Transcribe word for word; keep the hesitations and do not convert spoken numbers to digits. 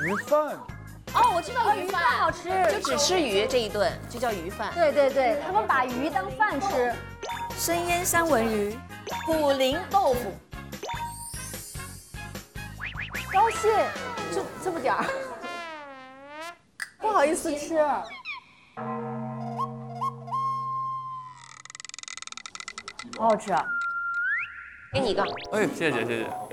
鱼饭。 哦，我知道鱼鱼饭饭好吃， 就只吃鱼这一顿就叫鱼饭。 对对对，他们把鱼当饭吃。 生腌三文鱼， 普林豆腐， 高兴，就这么点儿，不好意思吃。好好吃啊！ 给你一个。 哎，谢谢谢谢。